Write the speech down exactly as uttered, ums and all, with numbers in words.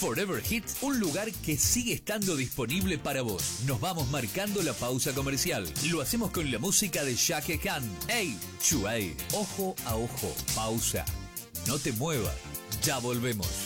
Forever Hits, un lugar que sigue estando disponible para vos. Nos vamos marcando la pausa comercial. Lo hacemos con la música de Chaka Khan. Hey, Chuay, ojo a ojo, pausa. No te muevas, ya volvemos.